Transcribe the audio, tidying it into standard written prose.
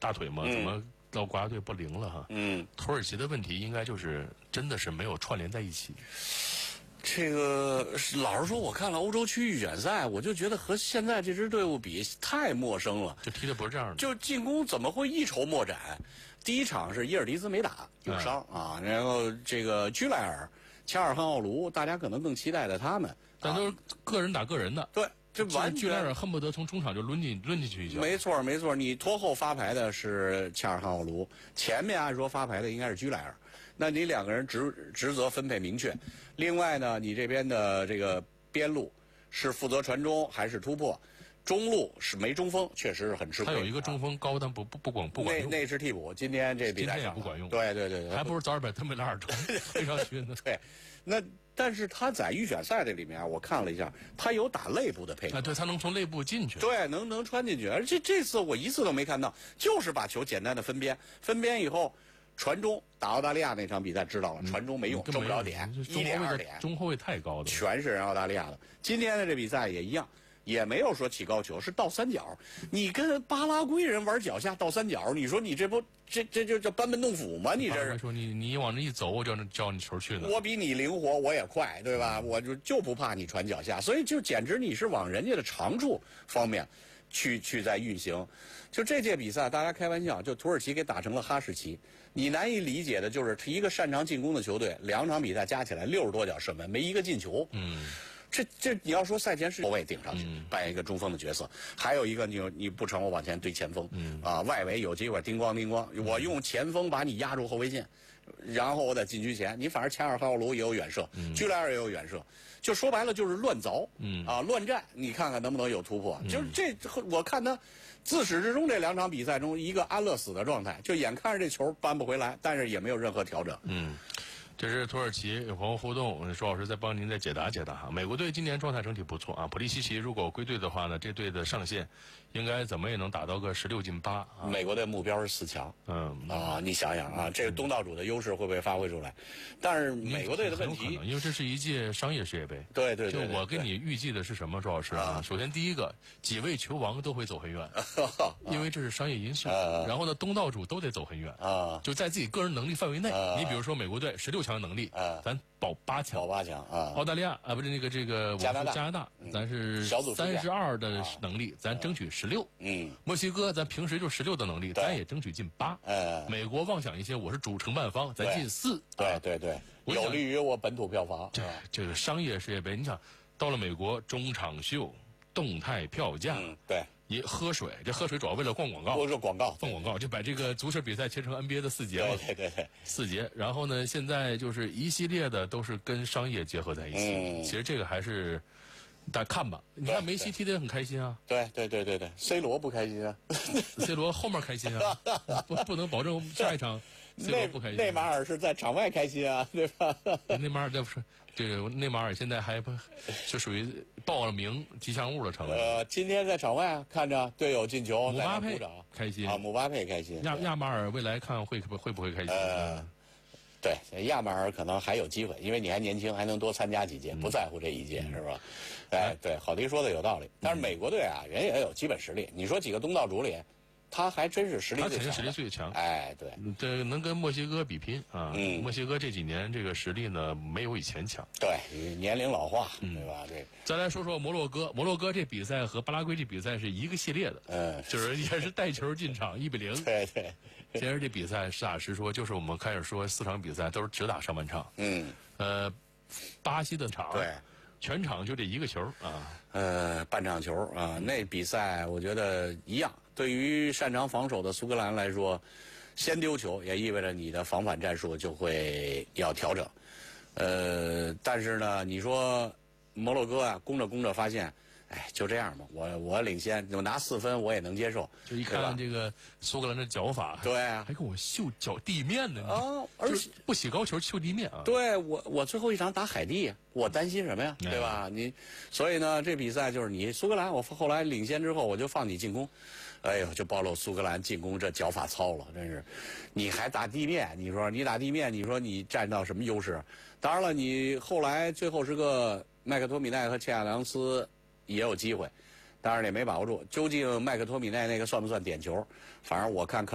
大腿嘛，怎么到国家队不灵了哈？土耳其的问题应该就是真的是没有串联在一起。 这个老实说，我看了欧洲区预选赛，我就觉得和现在这支队伍比太陌生了。 就踢的不是这样的， 就进攻怎么会一筹莫展？第一场是伊尔迪兹没打，有伤啊，然后这个居莱尔、恰尔汗奥卢，大家可能更期待的他们， 但都是个人打个人的。 对。这完全居莱尔恨不得从中场就抡进去一脚。 没错没错，你拖后发牌的是恰尔汗奥卢，前面按说发牌的应该是居莱尔，那你两个人职责分配明确。另外呢，你这边的这个边路是负责传中还是突破？中路是没中锋，确实是很吃亏。 他有一个中锋高，但不管用。 那是替补，今天这比赛也不管用。 对， 还不如早点把他们俩耳推上去呢。 对，那。但是他在预选赛这里面，我看了一下，他有打肋部的配合。 对，他能从肋部进去。 对，能穿进去。而且这次我一次都没看到，就是把球简单的分边以后传中。打澳大利亚那场比赛知道了，传中没用，中不着点，1点2点。 中后卫太高了， 全是人澳大利亚的。今天的这比赛也一样。也没有说起高球，是倒三角。你跟巴拉圭人玩脚下倒三角，你说你这不这就叫班门弄斧吗？你这是说你往那一走，我就叫你球去呢。 我比你灵活，我也快，对吧？我就不怕你传脚下，所以就简直你是往人家的长处方面去在运行。就这届比赛，大家开玩笑，就土耳其给打成了哈士奇。你难以理解的就是一个擅长进攻的球队，2场比赛加起来60多脚射门，没一个进球。这你要说赛前是后卫顶上去扮演一个中锋的角色，还有一个你不成我往前堆前锋，外围有机会叮咣，我用前锋把你压住后卫线，然后我在禁区前，你反正恰尔汗奥卢也有远射，居莱尔也有远射，就说白了就是乱凿，乱战，你看看能不能有突破？就是这我看他自始至终这2场比赛中一个安乐死的状态，就眼看着这球扳不回来，但是也没有任何调整。 这是土耳其，有朋友互动，周老师再帮您再解答解答哈。美国队今年状态整体不错啊，普利西奇如果归队的话呢，这队的上限应该怎么也能打到个16进8啊。 美国队目标是4强，你想想啊，这个东道主的优势会不会发挥出来？但是美国队的问题， 因为这是一届商业世界杯， 对， 就我跟你预计的是什么，周老师啊？首先第一个，几位球王都会走很远，因为这是商业因素。然后呢，东道主都得走很远就在自己个人能力范围内。你比如说美国队16强能力咱保8强，澳大利亚不是这个加拿大，咱是32的能力，咱争取16。墨西哥咱平时就16的能力，咱也争取进8。美国妄想一些，我是主承办方，咱进4。 对，有利于我本土票房。 这个商业世界杯，你想到了美国中场秀、动态票价， 对。 这喝水主要为了逛广告，放广告，就把这个足球比赛切成 NBA 的4节嘛。 对 ，4节。然后呢，现在就是一系列的都是跟商业结合在一起。其实这个还是大家看吧。你看梅西踢得很开心啊。 对，C 罗不开心啊。 C 罗后面开心啊，不能保证下一场 C 罗不开心。 内马尔是在场外开心啊，对吧？ 内马尔这不是。这个内马尔现在还不就属于报了名吉祥物了，成了。 今天在场外看着队友进球， 姆巴佩开心啊，姆巴佩开心。 亚马尔未来看会不会开心？ 对，亚马尔可能还有机会，因为你还年轻，还能多参加几届，不在乎这一届，是吧？对，郝迪说的有道理。但是美国队啊，人也有基本实力。你说几个东道主里，他还真是实力最强。 他肯定实力最强。 对， 这能跟墨西哥比拼啊。墨西哥这几年这个实力呢，没有以前强。 对，年龄老化，对吧？ 再来说说摩洛哥，摩洛哥这比赛和巴拉圭这比赛是一个系列的。就是也是带球进场1-0。 对。 其实这比赛实打实说，就是我们开始说4场比赛都是只打上半场。巴西的场。 对。 全场就这一个球啊。 半场球啊，那比赛我觉得一样。对于擅长防守的苏格兰来说，先丢球也意味着你的防反战术就会要调整。但是呢，你说摩洛哥啊，攻着发现，就这样吧，我领先，我拿4分我也能接受。 就一看这个苏格兰的脚法， 对啊， 还跟我秀脚地面呢而且不洗高球秀地面啊。 对，我最后一场打海地，我担心什么呀？对吧？所以呢，这比赛就是你苏格兰，我后来领先之后，我就放你进攻。就暴露苏格兰进攻这脚法糙了，真是。你还打地面，你说你打地面，你说你占到什么优势？当然了，你后来最后是个麦克托米奈和切亚良斯也有机会，当然也没把握住。究竟麦克托米奈那个算不算点球？反正我看